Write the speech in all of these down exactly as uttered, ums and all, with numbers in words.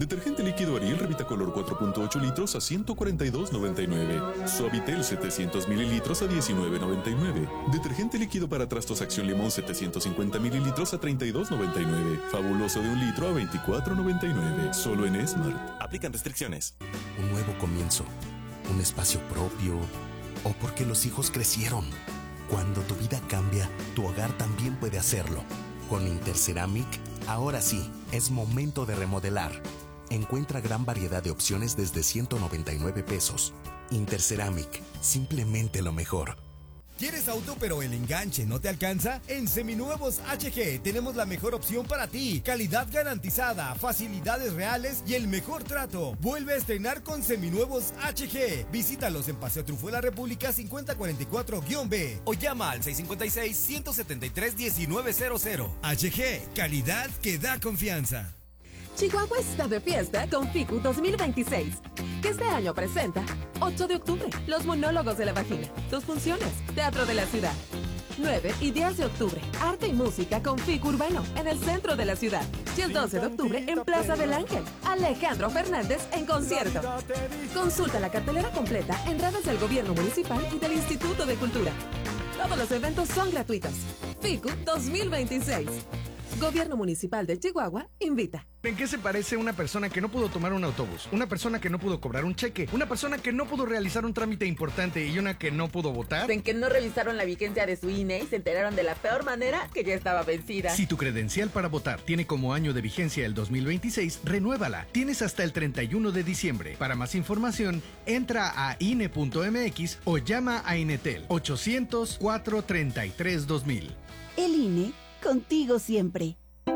Detergente líquido Ariel Revitacolor cuatro punto ocho litros a ciento cuarenta y dos noventa y nueve. Suavitel setecientos mililitros a diecinueve noventa y nueve. Detergente líquido para trastos Acción Limón setecientos cincuenta mililitros a treinta y dos noventa y nueve. Fabuloso de un litro a veinticuatro noventa y nueve. Solo en Smart. Aplican restricciones. Un nuevo comienzo. Un espacio propio. O porque los hijos crecieron. Cuando tu vida cambia, tu hogar también puede hacerlo. Con Interceramic, ahora sí, es momento de remodelar. Encuentra gran variedad de opciones desde ciento noventa y nueve pesos. Interceramic, simplemente lo mejor. ¿Quieres auto pero el enganche no te alcanza? En Seminuevos H G tenemos la mejor opción para ti. Calidad garantizada, facilidades reales y el mejor trato. Vuelve a estrenar con Seminuevos H G. Visítalos en Paseo Trufo de la República cincuenta cuarenta y cuatro B o llama al seis cinco seis, uno siete tres, uno nueve cero cero. H G, calidad que da confianza. Chihuahua está de fiesta con FICU dos mil veintiséis, que este año presenta ocho de octubre, Los Monólogos de la Vagina, dos funciones, Teatro de la Ciudad. nueve y diez de octubre, Arte y Música con FICU Urbano, en el centro de la ciudad. Y el doce de octubre, en Plaza del Ángel, Alejandro Fernández en concierto. Consulta la cartelera completa en redes del Gobierno Municipal y del Instituto de Cultura. Todos los eventos son gratuitos. FICU dos mil veintiséis. Gobierno Municipal de Chihuahua invita. ¿En qué se parece una persona que no pudo tomar un autobús? Una persona que no pudo cobrar un cheque, una persona que no pudo realizar un trámite importante y una que no pudo votar. En que no revisaron la vigencia de su I N E y se enteraron de la peor manera que ya estaba vencida. Si tu credencial para votar tiene como año de vigencia el dos mil veintiséis, renuévala. Tienes hasta el treinta y uno de diciembre. Para más información, entra a I N E punto M X o llama a Inetel ochocientos, cuatrocientos treinta y tres, dos mil. El I N E, contigo siempre.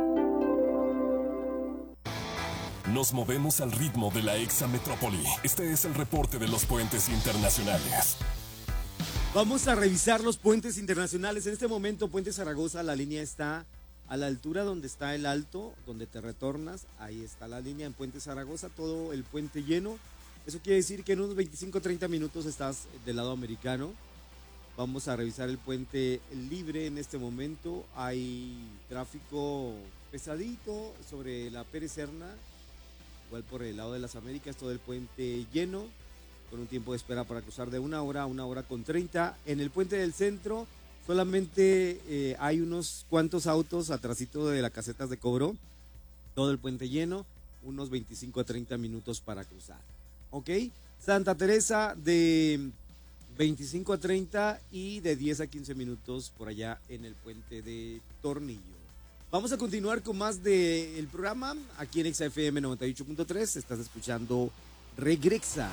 Nos movemos al ritmo de la Exametrópoli. Este es el reporte de los puentes internacionales. Vamos a revisar los puentes internacionales. En este momento, Puente Zaragoza, la línea está a la altura donde está el Alto, donde te retornas. Ahí está la línea en Puente Zaragoza, todo el puente lleno. Eso quiere decir que en unos veinticinco a treinta minutos estás del lado americano. Vamos a revisar el puente libre en este momento. Hay tráfico pesadito sobre la Pérez Serna. Igual por el lado de las Américas, todo el puente lleno, con un tiempo de espera para cruzar de una hora a una hora con treinta. En el puente del centro solamente eh, hay unos cuantos autos atrasito de las casetas de cobro. Todo el puente lleno, unos veinticinco a treinta minutos para cruzar. ¿Ok? Santa Teresa de veinticinco a treinta y de diez a quince minutos por allá en el puente de Tornillo. Vamos a continuar con más del programa aquí en Exa F M noventa y ocho punto tres. Estás escuchando Regrexa.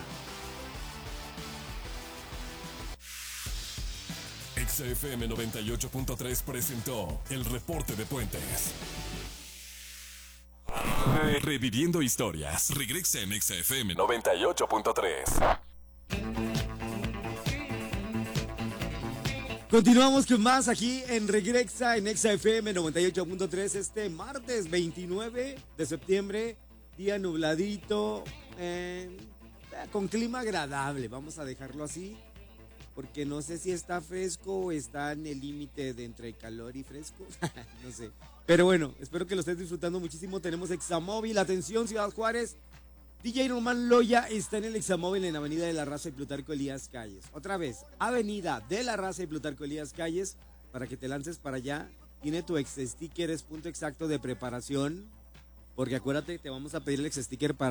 Exa F M noventa y ocho punto tres presentó el reporte de puentes. Reviviendo historias. Regresa en Exa F M noventa y ocho punto tres. Continuamos con más aquí en Regrexa en Exa F M noventa y ocho punto tres este martes veintinueve de septiembre, día nubladito, eh, con clima agradable, vamos a dejarlo así, porque no sé si está fresco o está en el límite de entre calor y fresco, no sé, pero bueno, espero que lo estés disfrutando muchísimo. Tenemos Examóvil, atención Ciudad Juárez, D J Román Loya está en el Examóvil en Avenida de la Raza y Plutarco Elías Calles. Otra vez, Avenida de la Raza y Plutarco Elías Calles, para que te lances para allá. Tiene tu ex sticker, es punto exacto de preparación, porque acuérdate, te vamos a pedir el ex sticker para